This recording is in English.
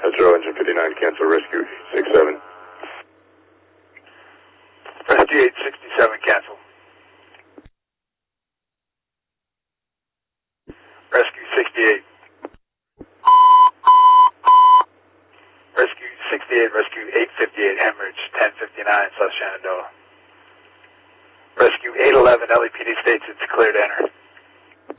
Hetero, engine 59, cancel rescue 67. Rescue 867, cancel. Rescue 68. Rescue 68, rescue 858, hemorrhage 1059, South Shenandoah. Rescue 811, LAPD states it's clear to enter.